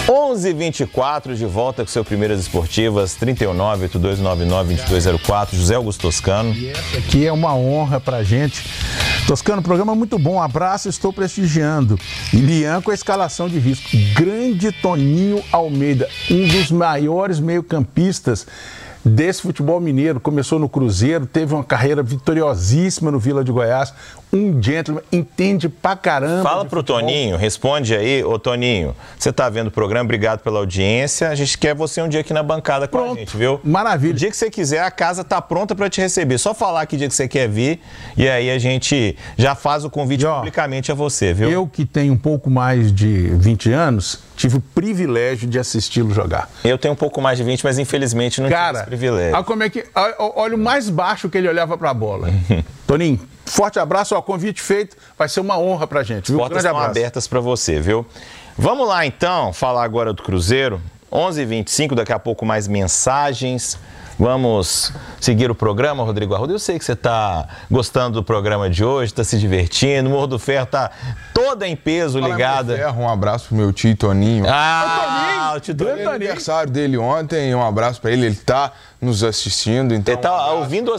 11h24, de volta com seu Primeiras Esportivas, 319-8299-2204, José Augusto Toscano. E essa aqui é uma honra pra gente. Toscano, programa muito bom, abraço, estou prestigiando. E Lian com a escalação de risco. Grande Toninho Almeida, um dos maiores meio-campistas desse futebol mineiro. Começou no Cruzeiro, teve uma carreira vitoriosíssima no Vila de Goiás. Um gentleman, entende pra caramba. Fala pro Toninho, responde aí. Ô Toninho, você tá vendo o programa, obrigado pela audiência. A gente quer você um dia aqui na bancada com a gente, viu? Maravilha. O dia que você quiser, a casa tá pronta pra te receber. Só falar que dia que você quer vir e aí a gente já faz o convite publicamente a você, viu? Eu que tenho um pouco mais de 20 anos, tive o privilégio de assisti-lo jogar. Eu tenho um pouco mais de 20, mas infelizmente não tive esse privilégio. Olha como é que... Olha o mais baixo que ele olhava pra bola. Toninho, forte abraço, ó, convite feito, vai ser uma honra pra gente, viu? As portas estão abertas pra você, viu? Vamos lá então, falar agora do Cruzeiro. 11h25, daqui a pouco mais mensagens. Vamos seguir o programa, Rodrigo Arruda. Eu sei que você está gostando do programa de hoje, está se divertindo. O Morro do Ferro está toda em peso, ligada. Um abraço pro meu tio Toninho. O tio Toninho. Aniversário dele ontem, um abraço para ele. Ele está nos assistindo. Então, ele está ouvindo